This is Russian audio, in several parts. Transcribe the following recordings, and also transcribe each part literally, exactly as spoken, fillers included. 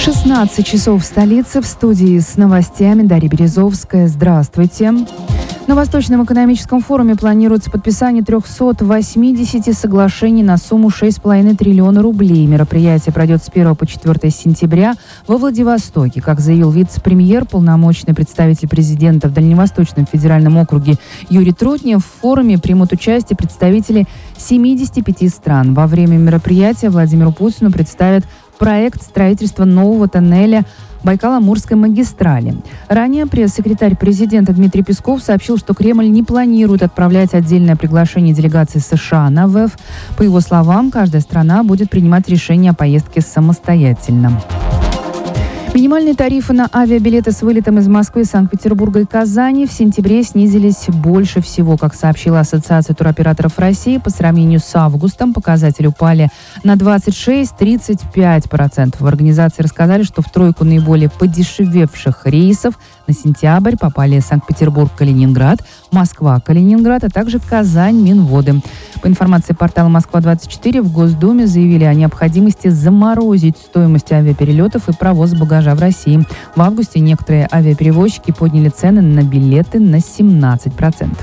шестнадцать часов в столице. В студии с новостями Дарья Березовская. Здравствуйте. На Восточном экономическом форуме планируется подписание трехсот восьмидесяти соглашений на сумму шесть с половиной триллиона рублей. Мероприятие пройдет с первого по четвёртое сентября во Владивостоке. Как заявил вице-премьер, полномочный представитель президента в Дальневосточном федеральном округе Юрий Трутнев, в форуме примут участие представители семидесяти пяти стран. Во время мероприятия Владимиру Путину представят проект строительства нового тоннеля Байкало-Амурской магистрали. Ранее пресс-секретарь президента Дмитрий Песков сообщил, что Кремль не планирует отправлять отдельное приглашение делегации США на ВЭФ. По его словам, каждая страна будет принимать решение о поездке самостоятельно. Минимальные тарифы на авиабилеты с вылетом из Москвы, Санкт-Петербурга и Казани в сентябре снизились больше всего. Как сообщила Ассоциация туроператоров России, по сравнению с августом показатели упали на двадцать шесть - тридцать пять процентов. В организации рассказали, что в тройку наиболее подешевевших рейсов на сентябрь попали Санкт-Петербург-Калининград, Москва-Калининград, а также Казань-Минводы. По информации портала Москва двадцать четыре, в Госдуме заявили о необходимости заморозить стоимость авиаперелетов и провоза багажа в России. В августе некоторые авиаперевозчики подняли цены на билеты на семнадцать процентов.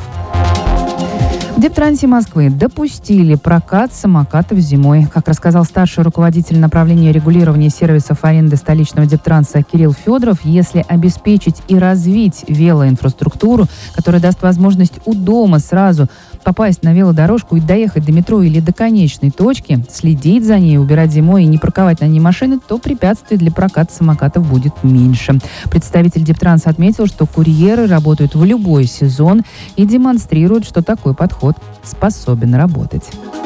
В Дептрансе Москвы допустили прокат самокатов зимой. Как рассказал старший руководитель направления регулирования сервисов аренды столичного Дептранса Кирилл Федоров, если обеспечить и развить велоинфраструктуру, которая даст возможность у дома сразу попасть на велодорожку и доехать до метро или до конечной точки, следить за ней, убирать зимой и не парковать на ней машины, то препятствий для проката самокатов будет меньше. Представитель Дептранса отметил, что курьеры работают в любой сезон и демонстрируют, что такой подход способен работать.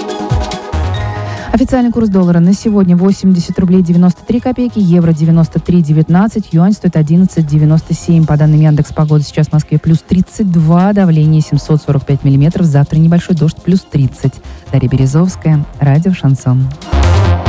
Официальный курс доллара на сегодня восемьдесят рублей девяносто три копейки, евро девяносто три девятнадцать, юань стоит одиннадцать девяносто семь. По данным Яндекс.Погоды, сейчас в Москве плюс тридцать два, давление семьсот сорок пять миллиметров, завтра небольшой дождь плюс тридцать. Дарья Березовская, радио «Шансон».